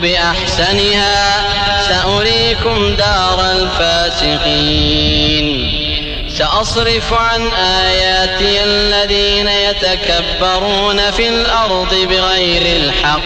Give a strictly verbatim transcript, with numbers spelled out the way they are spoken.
بأحسنها سأريكم دار الفاسقين. سأصرف عن آياتي الذين يتكبرون في الأرض بغير الحق